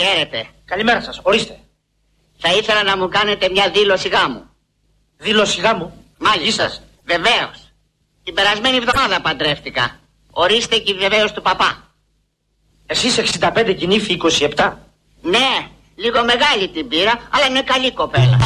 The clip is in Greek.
Χαίρετε. Καλημέρα σας, ορίστε. Θα ήθελα να μου κάνετε μια δήλωση γάμου. Δήλωση γάμου? Μάλιστα. Βεβαίως. Την περασμένη εβδομάδα παντρεύτηκα. Ορίστε και η βεβαίως του παπά. Εσείς 65 και η νύφη 27. Ναι, λίγο μεγάλη την πήρα, αλλά είναι καλή κοπέλα.